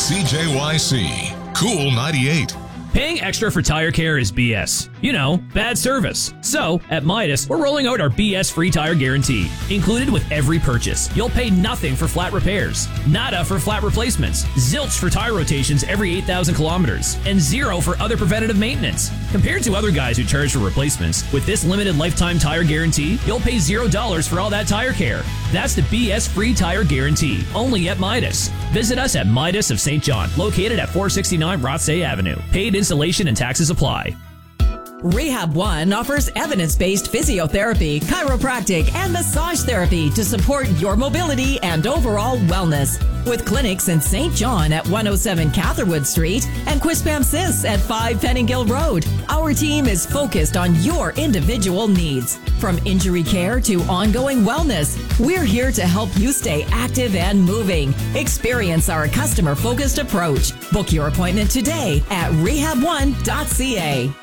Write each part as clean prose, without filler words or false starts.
CJYC, Cool 98. Paying extra for tire care is BS. You know, bad service. So, at Midas, we're rolling out our BS free tire guarantee. Included with every purchase, you'll pay nothing for flat repairs, nada for flat replacements, zilch for tire rotations every 8,000 kilometers, and zero for other preventative maintenance. Compared to other guys who charge for replacements, with this limited lifetime tire guarantee, you'll pay $0 for all that tire care. That's the BS free tire guarantee, only at Midas. Visit us at Midas of St. John, located at 469 Rothsay Avenue. Paid installation and taxes apply. Rehab One offers evidence-based physiotherapy, chiropractic, and massage therapy to support your mobility and overall wellness. With clinics in St. John at 107 Catherwood Street and Quispamsis at 5 Penninghill Road, our team is focused on your individual needs. From injury care to ongoing wellness, we're here to help you stay active and moving. Experience our customer-focused approach. Book your appointment today at rehabone.ca.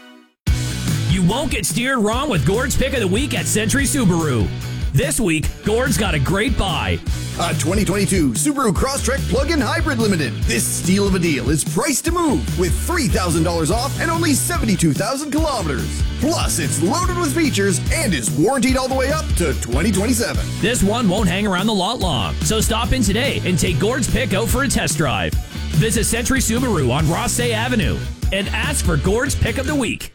You won't get steered wrong with Gord's Pick of the Week at Century Subaru. This week, Gord's got a great buy. A 2022 Subaru Crosstrek Plug-in Hybrid Limited. This steal of a deal is priced to move with $3,000 off and only 72,000 kilometers. Plus, it's loaded with features and is warranted all the way up to 2027. This one won't hang around the lot long, so stop in today and take Gord's Pick out for a test drive. Visit Century Subaru on Rothsay Avenue and ask for Gord's Pick of the Week.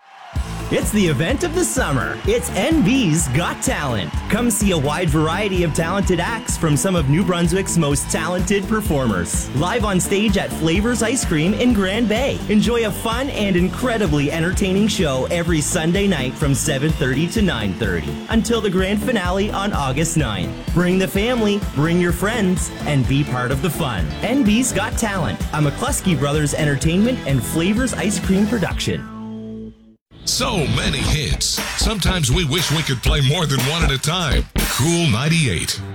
It's the event of the summer. It's NB's Got Talent. Come see a wide variety of talented acts from some of New Brunswick's most talented performers. Live on stage at Flavors Ice Cream in Grand Bay. Enjoy a fun and incredibly entertaining show every Sunday night from 7:30 to 9:30 until the grand finale on August 9th. Bring the family, bring your friends, and be part of the fun. NB's Got Talent, a McCluskey Brothers Entertainment and Flavors Ice Cream production. So many hits. Sometimes we wish we could play more than one at a time. Cool 98.